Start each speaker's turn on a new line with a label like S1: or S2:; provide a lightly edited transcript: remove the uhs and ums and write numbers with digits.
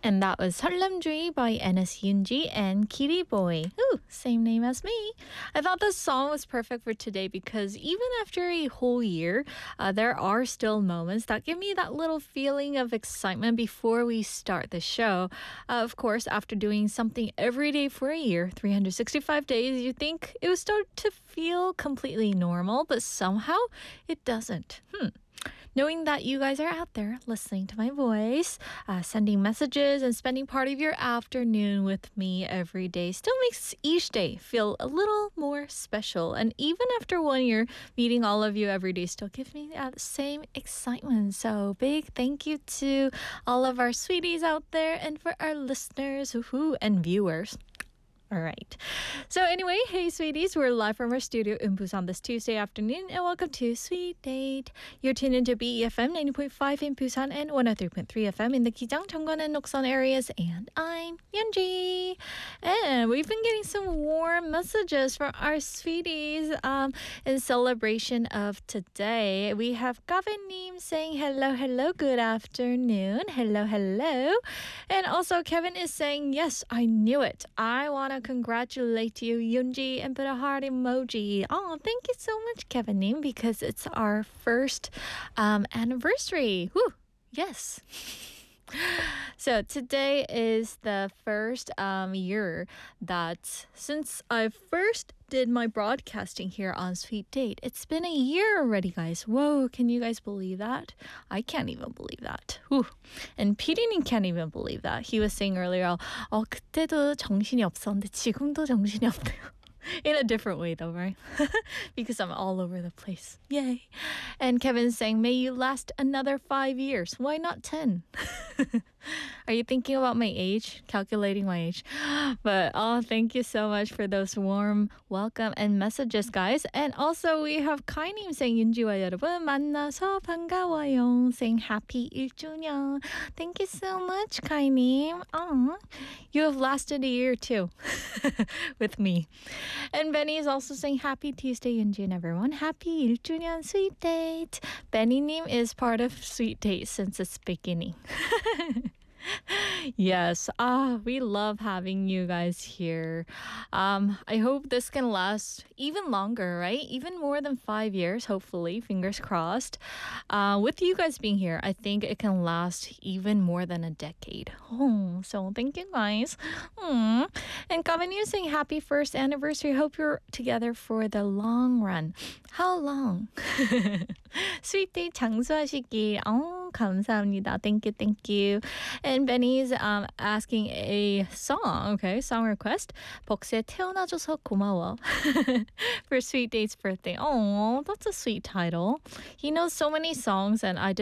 S1: And that was 설렘주의 by NS Yoonji and Kitty Boy. Ooh, same name as me. I thought this song was perfect for today because even after a whole year, there are still moments that give me that little feeling of excitement before we start the show. Of course, after doing something every day for a year, 365 days, you think it would start to feel completely normal, but somehow it doesn't. Knowing that you guys are out there listening to my voice, sending messages, and spending part of your afternoon with me every day still makes each day feel a little more special. And even after 1 year, meeting all of you every day still gives me that same excitement. So big thank you to all of our sweeties out there and for our listeners and viewers. All right. So anyway, hey sweeties, we're live from our studio in Busan this Tuesday afternoon and welcome to Sweet Date. You're tuned into BEFM 90.5 in Busan and 103.3 FM in the Kijang, Cheonggan and Noksan areas, and I'm Yeonji. And we've been getting some warm messages from our sweeties in celebration of today. We have Gavin님 saying hello, good afternoon. Hello. And also Kevin is saying, yes, I knew it. I want to congratulate you, Yoonji, and put a heart emoji. Oh, thank you so much, Kevin, because it's our first anniversary. Woo, yes. So today is the first year that since I first did my broadcasting here on Sweet Date. It's been a year already, guys. Whoa, can you guys believe that? I can't even believe that. Whew. And PD님 can't even believe that. He was saying earlier, 그때도 정신이 없었는데 지금도 정신이 없대요. In a different way though, right? Because I'm all over the place. Yay. And Kevin's saying, may you last another 5 years. Why not 10? Are you thinking about my age? Calculating my age? But thank you so much for those warm welcome and messages, guys. And also we have Kai님 saying, 윤지와 여러분 만나서 반가워요. Saying happy 1주년. Thank you so much, Kai님. You have lasted a year too with me. And Benny is also saying happy Tuesday, Yoonji and everyone. Happy 1주년 Sweet Date. Benny님 is part of Sweet Date since its beginning. Yes, we love having you guys here. I hope this can last even longer, right? Even more than 5 years, hopefully, fingers crossed. With you guys being here, I think it can last even more than a decade. So thank you guys. And Kevin, you saying happy first anniversary. Hope you're together for the long run. How long? Sweet Day 장수하시길. 감사합니다. Thank you. And Benny's asking a song, okay, song request. 벅스의 태어나줘서 고마워 for Sweet Date's birthday. Oh, that's a sweet title. He knows so many songs and I